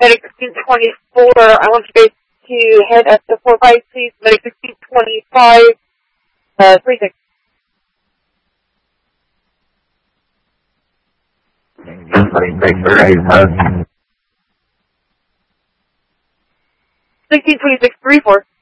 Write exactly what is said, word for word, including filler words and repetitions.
Medic sixteen twenty-four, I want you guys to head up to four five, please. Medic sixteen twenty-five, uh, three six. sixteen twenty-six, three four.